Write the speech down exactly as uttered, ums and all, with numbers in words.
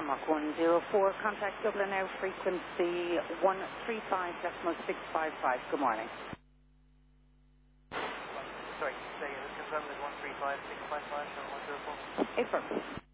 Shamrock one zero four, contact Dublin Air, frequency one three five decimal six five five. Good morning. Sorry, say it was confirmed as one three five six five five, one zero four. April.